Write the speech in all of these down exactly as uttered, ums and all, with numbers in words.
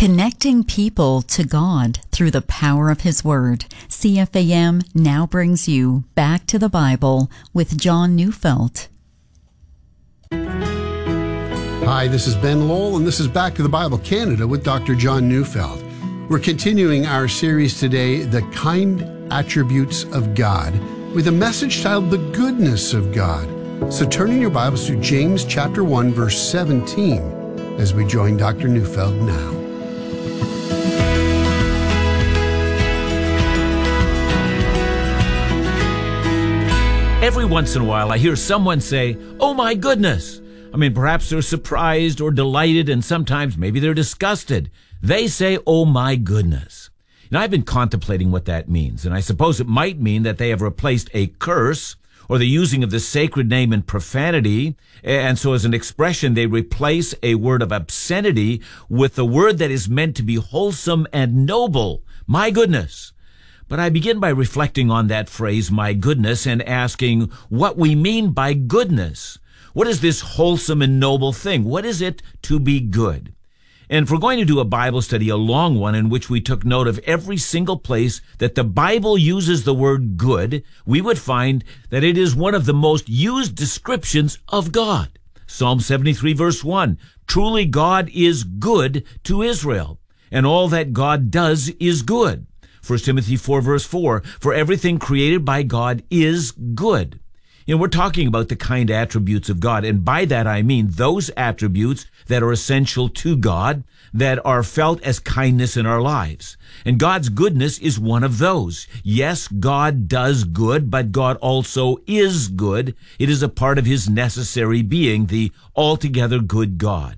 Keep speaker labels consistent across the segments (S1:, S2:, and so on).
S1: Connecting people to God through the power of His Word. C F A M now brings you Back to the Bible with John Neufeld.
S2: Hi, this is Ben Lowell, and this is Back to the Bible Canada with Doctor John Neufeld. We're continuing our series today, The Kind Attributes of God, with a message titled The Goodness of God. So turn in your Bibles to James chapter one, verse seventeen, as we join Doctor Neufeld now.
S3: Every once in a while, I hear someone say, "Oh my goodness." I mean, perhaps they're surprised or delighted, and sometimes maybe they're disgusted. They say, "Oh my goodness." And I've been contemplating what that means, and I suppose it might mean that they have replaced a curse or the using of the sacred name in profanity, and so as an expression, they replace a word of obscenity with a word that is meant to be wholesome and noble. My goodness. But I begin by reflecting on that phrase, my goodness, and asking what we mean by goodness. What is this wholesome and noble thing? What is it to be good? And if we're going to do a Bible study, a long one, in which we took note of every single place that the Bible uses the word good, we would find that it is one of the most used descriptions of God. Psalm seventy-three, verse one, truly God is good to Israel, and all that God does is good. First Timothy four, verse four, for everything created by God is good. You know, we're talking about the kind attributes of God, and by that I mean those attributes that are essential to God, that are felt as kindness in our lives. And God's goodness is one of those. Yes, God does good, but God also is good. It is a part of His necessary being, the altogether good God.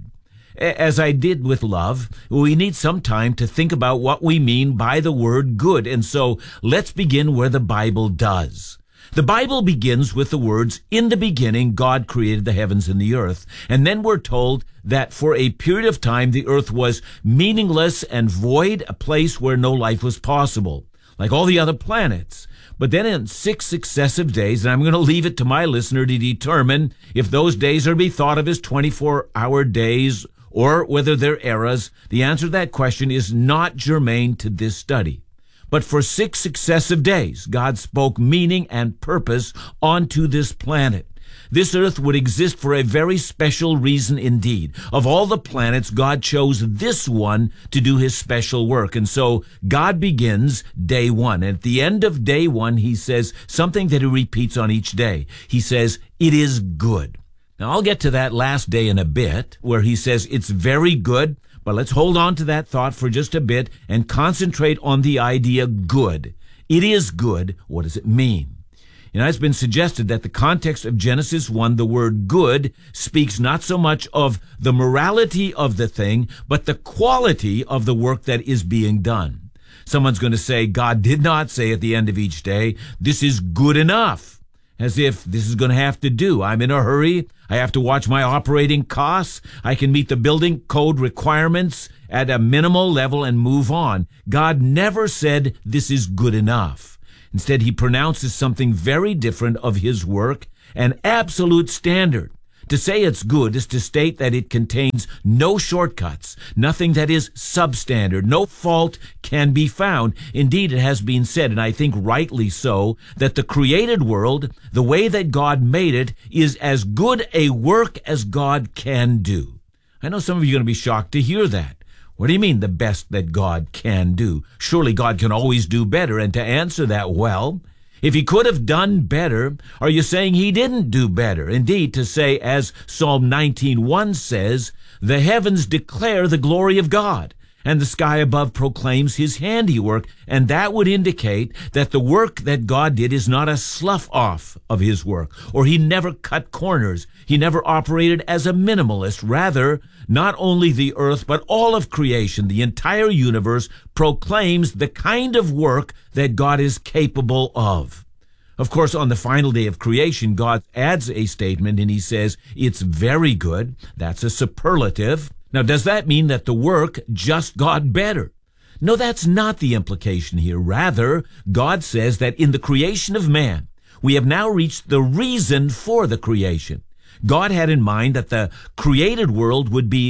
S3: As I did with love, we need some time to think about what we mean by the word good. And so let's begin where the Bible does. The Bible begins with the words, in the beginning, God created the heavens and the earth. And then we're told that for a period of time, the earth was meaningless and void, a place where no life was possible, like all the other planets. But then in six successive days, and I'm going to leave it to my listener to determine if those days are to be thought of as twenty-four hour days or whether they're eras, the answer to that question is not germane to this study. But for six successive days, God spoke meaning and purpose onto this planet. This earth would exist for a very special reason indeed. Of all the planets, God chose this one to do His special work. And so God begins day one. And at the end of day one, He says something that He repeats on each day. He says, it is good. Now, I'll get to that last day in a bit, where He says it's very good, but let's hold on to that thought for just a bit and concentrate on the idea good. It is good. What does it mean? You know, it's been suggested that the context of Genesis one, the word good, speaks not so much of the morality of the thing, but the quality of the work that is being done. Someone's going to say, God did not say at the end of each day, this is good enough. As if this is going to have to do. I'm in a hurry. I have to watch my operating costs. I can meet the building code requirements at a minimal level and move on. God never said this is good enough. Instead, He pronounces something very different of His work, an absolute standard. To say it's good is to state that it contains no shortcuts, nothing that is substandard, no fault can be found. Indeed, it has been said, and I think rightly so, that the created world, the way that God made it, is as good a work as God can do. I know some of you are going to be shocked to hear that. What do you mean, the best that God can do? Surely God can always do better, and to answer that, well, if He could have done better, are you saying He didn't do better? Indeed, to say, as Psalm nineteen one says, the heavens declare the glory of God, and the sky above proclaims His handiwork, and that would indicate that the work that God did is not a slough-off of His work, or He never cut corners. He never operated as a minimalist. Rather, not only the earth, but all of creation, the entire universe, proclaims the kind of work that God is capable of. Of course, on the final day of creation, God adds a statement, and He says, it's very good. That's a superlative. Now, does that mean that the work just got better? No, that's not the implication here. Rather, God says that in the creation of man, we have now reached the reason for the creation. God had in mind that the created world would be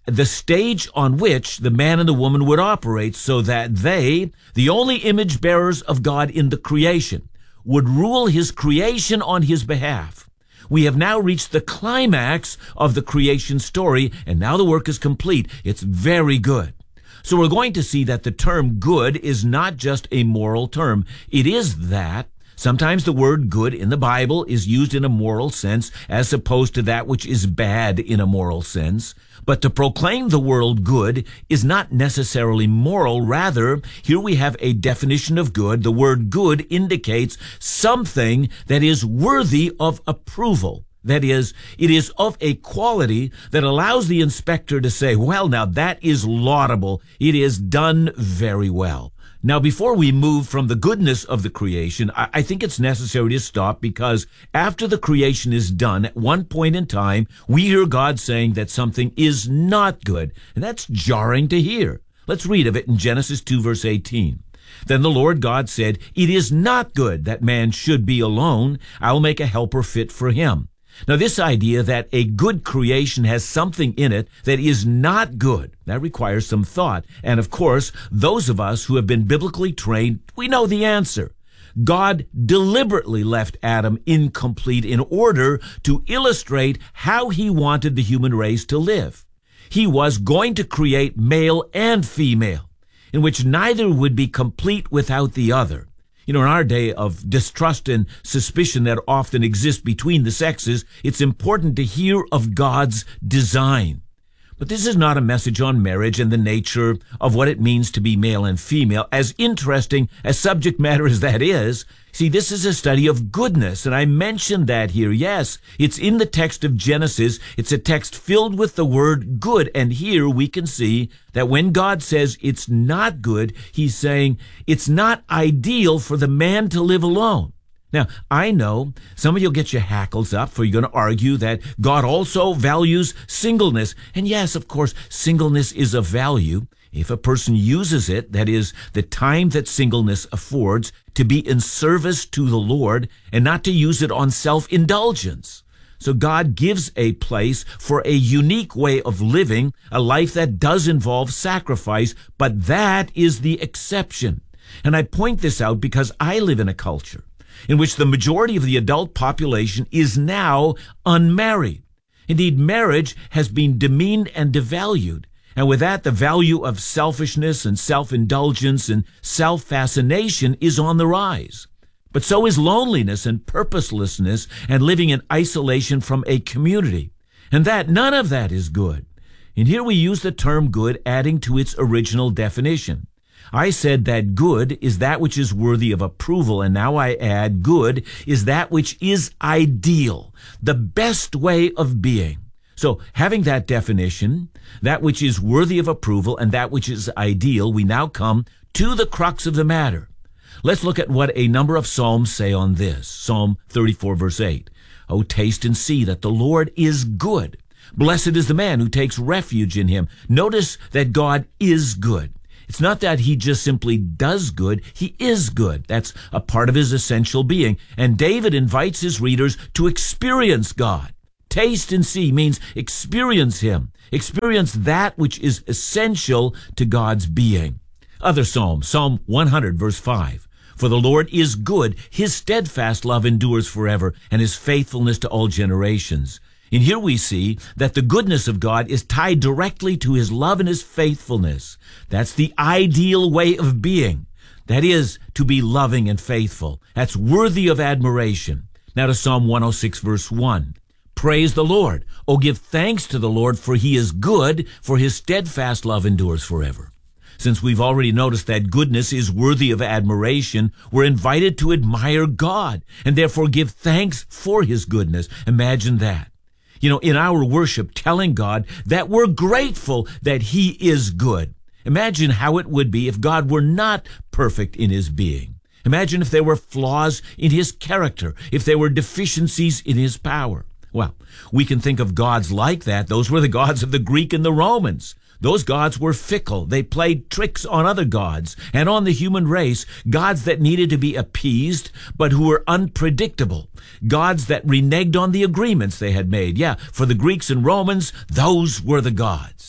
S3: the stage on which the man and the woman would operate so that they, the only image bearers of God in the creation, would rule his creation on his behalf. We have now reached the climax of the creation story, and now the work is complete. It's very good. So we're going to see that the term good is not just a moral term. It is that. Sometimes the word good in the Bible is used in a moral sense as opposed to that which is bad in a moral sense. But to proclaim the world good is not necessarily moral. Rather, here we have a definition of good. The word good indicates something that is worthy of approval. That is, it is of a quality that allows the inspector to say, well, now that is laudable. It is done very well. Now, before we move from the goodness of the creation, I, I think it's necessary to stop, because after the creation is done, at one point in time, we hear God saying that something is not good. And that's jarring to hear. Let's read of it in Genesis two, verse eighteen. Then the Lord God said, "It is not good that man should be alone. I will make a helper fit for him." Now, this idea that a good creation has something in it that is not good, that requires some thought. And of course, those of us who have been biblically trained, we know the answer. God deliberately left Adam incomplete in order to illustrate how he wanted the human race to live. He was going to create male and female, in which neither would be complete without the other. You know, in our day of distrust and suspicion that often exists between the sexes, it's important to hear of God's design. But this is not a message on marriage and the nature of what it means to be male and female. As interesting as subject matter as that is, see, this is a study of goodness, and I mentioned that here. Yes, it's in the text of Genesis. It's a text filled with the word good, and here we can see that when God says it's not good, he's saying it's not ideal for the man to live alone. Now, I know some of you will get your hackles up, for you're going to argue that God also values singleness. And yes, of course, singleness is of value if a person uses it, that is, the time that singleness affords, to be in service to the Lord and not to use it on self-indulgence. So God gives a place for a unique way of living, a life that does involve sacrifice, but that is the exception. And I point this out because I live in a culture in which the majority of the adult population is now unmarried. Indeed, marriage has been demeaned and devalued, and with that, the value of selfishness and self-indulgence and self-fascination is on the rise. But so is loneliness and purposelessness and living in isolation from a community. And that, none of that is good. And here we use the term good, adding to its original definition. I said that good is that which is worthy of approval, and now I add good is that which is ideal, the best way of being. So having that definition, that which is worthy of approval and that which is ideal, we now come to the crux of the matter. Let's look at what a number of Psalms say on this. Psalm thirty-four, verse eight. "Oh, taste and see that the Lord is good. Blessed is the man who takes refuge in him." Notice that God is good. It's not that he just simply does good. He is good. That's a part of his essential being. And David invites his readers to experience God. Taste and see means experience him. Experience that which is essential to God's being. Other Psalms, Psalm one hundred, verse five. "For the Lord is good. His steadfast love endures forever, and his faithfulness to all generations." And here we see that the goodness of God is tied directly to his love and his faithfulness. That's the ideal way of being. That is, to be loving and faithful. That's worthy of admiration. Now to Psalm one oh six, verse one. "Praise the Lord. Oh, give thanks to the Lord, for he is good, for his steadfast love endures forever." Since we've already noticed that goodness is worthy of admiration, we're invited to admire God and therefore give thanks for his goodness. Imagine that. You know, in our worship, telling God that we're grateful that he is good. Imagine how it would be if God were not perfect in his being. Imagine if there were flaws in his character, if there were deficiencies in his power. Well, we can think of gods like that. Those were the gods of the Greek and the Romans. Those gods were fickle. They played tricks on other gods and on the human race, gods that needed to be appeased, but who were unpredictable, gods that reneged on the agreements they had made. Yeah, for the Greeks and Romans, those were the gods.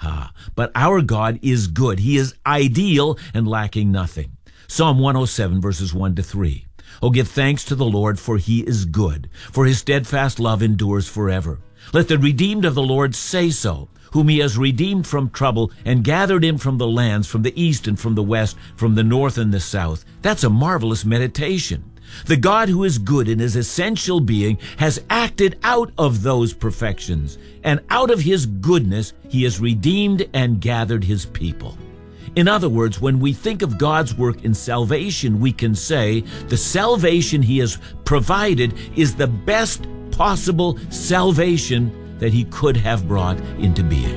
S3: Ah, but our God is good. He is ideal and lacking nothing. Psalm one oh seven, verses one to three. Oh, give thanks to the Lord, for he is good, for his steadfast love endures forever. Let the redeemed of the Lord say so, whom he has redeemed from trouble and gathered in from the lands, from the east and from the west, from the north and the south. That's a marvelous meditation. The God who is good in his essential being has acted out of those perfections, and out of his goodness he has redeemed and gathered his people. In other words, when we think of God's work in salvation, we can say the salvation he has provided is the best possible salvation that he could have brought into being.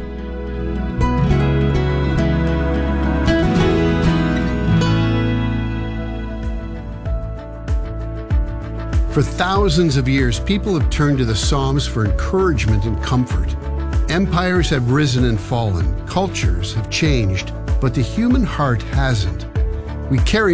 S2: For thousands of years, people have turned to the Psalms for encouragement and comfort. Empires have risen and fallen, cultures have changed, but the human heart hasn't. We carry